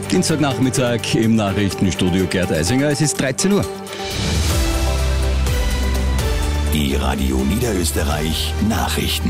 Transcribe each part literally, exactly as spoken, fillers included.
Dienstagnachmittag im Nachrichtenstudio Gerd Eisinger. Es ist dreizehn Uhr. Die Radio Niederösterreich Nachrichten.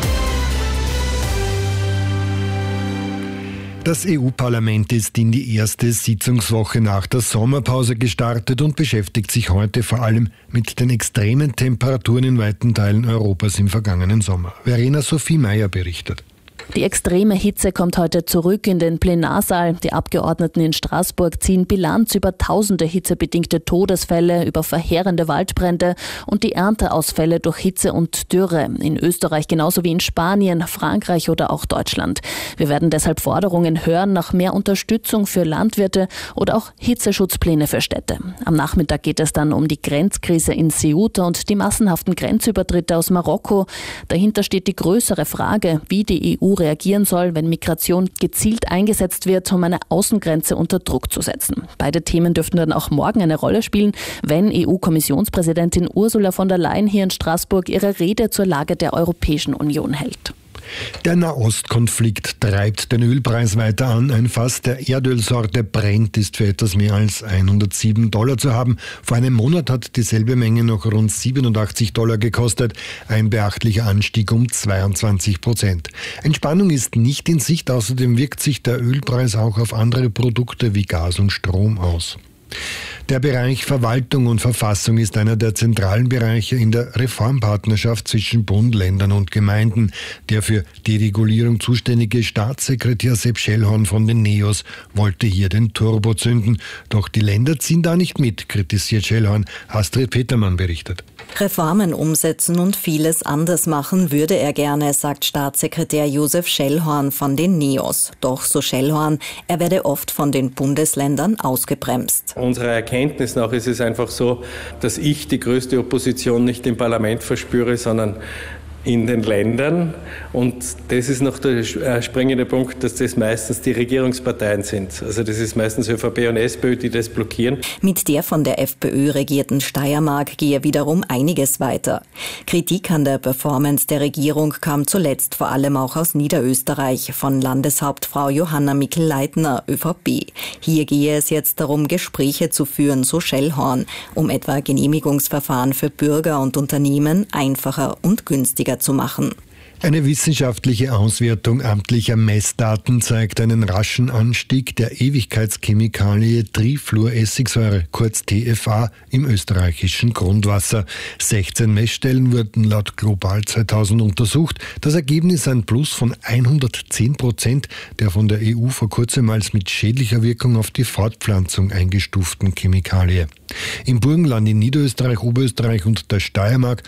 Das E U-Parlament ist in die erste Sitzungswoche nach der Sommerpause gestartet und beschäftigt sich heute vor allem mit den extremen Temperaturen in weiten Teilen Europas im vergangenen Sommer. Verena Sophie Meyer berichtet. Die extreme Hitze kommt heute zurück in den Plenarsaal. Die Abgeordneten in Straßburg ziehen Bilanz über tausende hitzebedingte Todesfälle, über verheerende Waldbrände und die Ernteausfälle durch Hitze und Dürre. In Österreich genauso wie in Spanien, Frankreich oder auch Deutschland. Wir werden deshalb Forderungen hören nach mehr Unterstützung für Landwirte oder auch Hitzeschutzpläne für Städte. Am Nachmittag geht es dann um die Grenzkrise in Ceuta und die massenhaften Grenzübertritte aus Marokko. Dahinter steht die größere Frage, wie die E U reagieren soll, wenn Migration gezielt eingesetzt wird, um eine Außengrenze unter Druck zu setzen. Beide Themen dürften dann auch morgen eine Rolle spielen, wenn E U-Kommissionspräsidentin Ursula von der Leyen hier in Straßburg ihre Rede zur Lage der Europäischen Union hält. Der Nahostkonflikt treibt den Ölpreis weiter an. Ein Fass der Erdölsorte Brent ist für etwas mehr als hundertsieben Dollar zu haben. Vor einem Monat hat dieselbe Menge noch rund siebenundachtzig Dollar gekostet. Ein beachtlicher Anstieg um zweiundzwanzig Prozent. Entspannung ist nicht in Sicht. Außerdem wirkt sich der Ölpreis auch auf andere Produkte wie Gas und Strom aus. Der Bereich Verwaltung und Verfassung ist einer der zentralen Bereiche in der Reformpartnerschaft zwischen Bund, Ländern und Gemeinden. Der für Deregulierung zuständige Staatssekretär Sepp Schellhorn von den NEOS wollte hier den Turbo zünden. Doch die Länder ziehen da nicht mit, kritisiert Schellhorn. Astrid Petermann berichtet. Reformen umsetzen und vieles anders machen würde er gerne, sagt Staatssekretär Josef Schellhorn von den NEOS. Doch, so Schellhorn, er werde oft von den Bundesländern ausgebremst. Unserer Erkenntnis nach ist es einfach so, dass ich die größte Opposition nicht im Parlament verspüre, sondern in den Ländern. Und das ist noch der springende Punkt, dass das meistens die Regierungsparteien sind. Also das ist meistens ÖVP und SPÖ, die das blockieren. Mit der von der FPÖ regierten Steiermark gehe wiederum einiges weiter. Kritik an der Performance der Regierung kam zuletzt vor allem auch aus Niederösterreich von Landeshauptfrau Johanna Mikl-Leitner, ÖVP. Hier gehe es jetzt darum, Gespräche zu führen, so Schellhorn, um etwa Genehmigungsverfahren für Bürger und Unternehmen einfacher und günstiger zu machen. Eine wissenschaftliche Auswertung amtlicher Messdaten zeigt einen raschen Anstieg der Ewigkeitschemikalie Trifluoressigsäure, kurz T F A, im österreichischen Grundwasser. sechzehn Messstellen wurden laut Global zweitausend untersucht. Das Ergebnis ein Plus von hundertzehn Prozent der von der E U vor kurzem als mit schädlicher Wirkung auf die Fortpflanzung eingestuften Chemikalie. Im Burgenland in Niederösterreich, Oberösterreich und der Steiermark,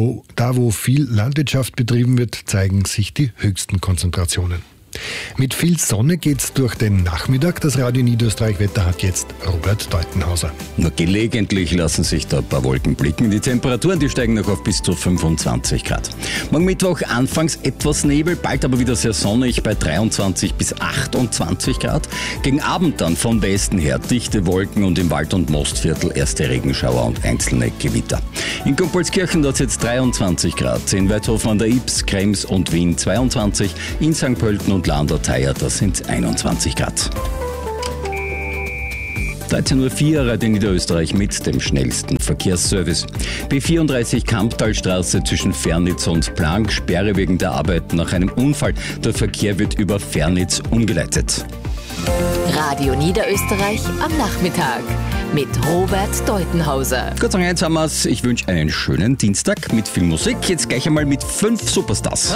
da wo viel Landwirtschaft betrieben wird, zeigen sich die höchsten Konzentrationen. Mit viel Sonne geht's durch den Nachmittag. Das Radio Niederösterreich Wetter hat jetzt Robert Deutenhauser. Nur gelegentlich lassen sich da ein paar Wolken blicken. Die Temperaturen, die steigen noch auf bis zu fünfundzwanzig Grad. Morgen Mittwoch anfangs etwas Nebel, bald aber wieder sehr sonnig bei dreiundzwanzig bis achtundzwanzig Grad. Gegen Abend dann vom Westen her dichte Wolken und im Wald- und Mostviertel erste Regenschauer und einzelne Gewitter. In Gumbolzkirchen dort jetzt dreiundzwanzig Grad. In Weidhofen an der Ybbs, Krems und Wien zweiundzwanzig. In Sankt Pölten und Landau-Theier, das sind einundzwanzig Grad. dreizehn Uhr vier Radio Niederösterreich mit dem schnellsten Verkehrsservice. B vierunddreißig Kamptalstraße zwischen Fernitz und Planck, Sperre wegen der Arbeiten nach einem Unfall. Der Verkehr wird über Fernitz umgeleitet. Radio Niederösterreich am Nachmittag mit Robert Deutenhauser. Gott sei Dank, jetzt haben wir's. Ich wünsche einen schönen Dienstag mit viel Musik. Jetzt gleich einmal mit fünf Superstars.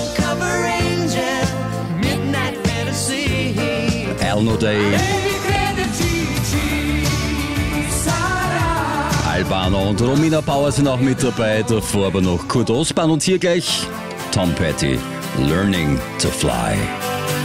Al No Day, Albano und Romina Bauer sind auch mit dabei, davor aber noch Kurt Osborn und hier gleich Tom Petty, Learning to Fly.